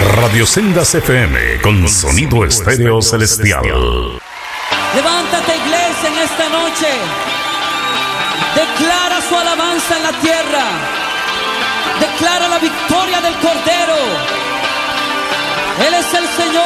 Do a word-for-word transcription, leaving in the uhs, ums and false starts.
Radio Sendas F M con sonido estéreo celestial. Levántate, iglesia, en esta noche. Declara su alabanza en la tierra. Declara la victoria del Cordero. Él es el Señor.